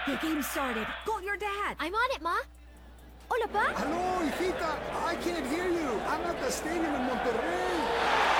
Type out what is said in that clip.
The game started. Call your dad. I'm on it, Ma. Hola, Pa. Hello, hijita. I can't hear you. I'm at the stadium in Monterrey.